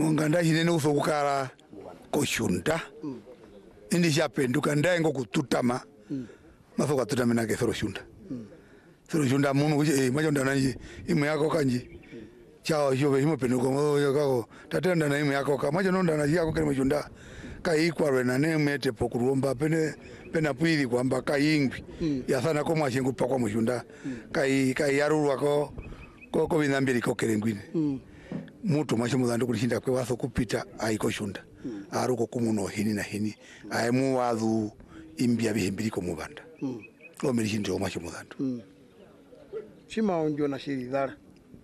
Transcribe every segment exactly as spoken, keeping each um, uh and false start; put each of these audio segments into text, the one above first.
monganda hinene usokukara koshunda indi chapenduka ndaengo kututama mafoka tutamena ke thoro shunda thoro shunda munu kuche eh majonda nanje imu yako kanji chao hiyo himo penduka moyo kako tatenda na imu yako kama majonda na yako kale mashunda kaikwarwe na nemete pokuromba pene pena pwili kwamba kaingwi yathana ko mwashengu pakwa mashunda kai kai yarurwa ko ko ko binambiri ko kerengwine mutu mwashe mudhando kulishinda kwe watho kupita aiko shunda mm. aruko kumuno hini na hini aimu wadhu imbia bihembiriko mubanda mm. lo melishinda mwashe mudhando mm. Shima onjo na shiridhara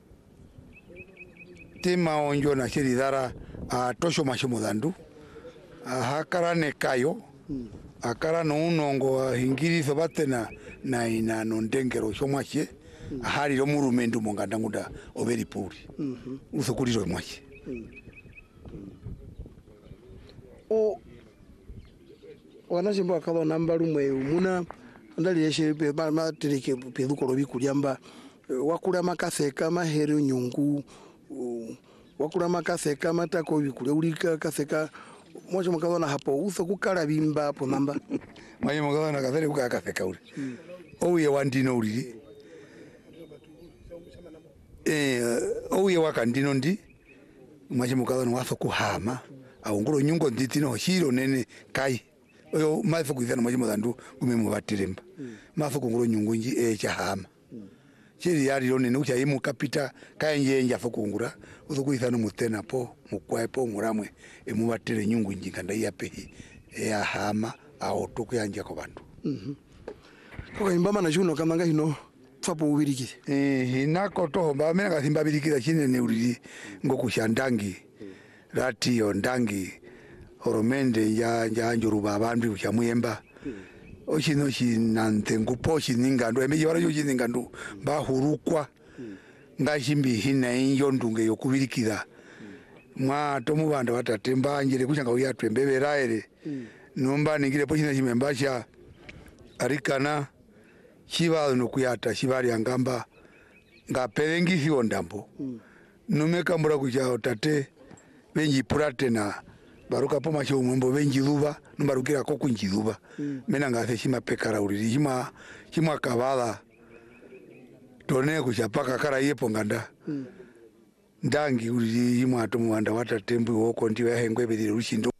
tima onjo na shiridhara a tosho mwashe mudhando hakara ne kayo mm. akara no unongo hingiri sobate na na ina nondengero shomwashe Mm. ahari lo murumendu monganda nguda oberi puri mhm mm usokuliro mwachi mm. mm. o wanashimba akaba namba rumwe muna ndali yeshe pe ba tereke pe dukoro bikulyamba wakula makaseka mahere nyungu wakula makaseka matako bikule ulika kaseka mwacho mukabona hapo uso kukala bimba hapo namba mwaje mukabona kasere kukakaseka uli mm. oye wandino uli eh oye wakandino ndi mwaje mukabona waso kuhama au ngoro nyungo nditino hiro nene kai oyo mafu kuizana mwaje mudandu kumemu batiremba mafu ngoro nyungo nji e chahama chiri yari yone nucha imu kapita kaenje nja fokungura uzokuizana mutena po mukwaepo muramwe emu batire nyungu nji kanda yapehi ya hama au toku yanja ko bandu mhm ko imbama na juno kamanga hino fapo ubiriki eh hinako to ba mena kasimba birikira chine ne uriri ngokushandangi rati ondangi horomende ya ya njoruba abantu kuchamuyemba ochino chinante ngupochi ningando emeje bara yo chiningando bahurukwa ngashimbi hina inyo ndunge yokubirikira mwa tomu banda batatemba njere kuchanga uyatwembebera ere nomba ningire pochina chimembasha arikana chiva no kuyata chivari angamba ngaperengisi ondambo nomeka mura kuchao tate benji purate na baruka poma cho mwembo benji luva numbarukira ko kunjiluva mm. mena ngase chima pekara uri chima chima kabala tone kuchapaka kara yepo nganda mm. ndangi uri chima atomu wanda wata tembu woko ndiwe hengwe beli rushindo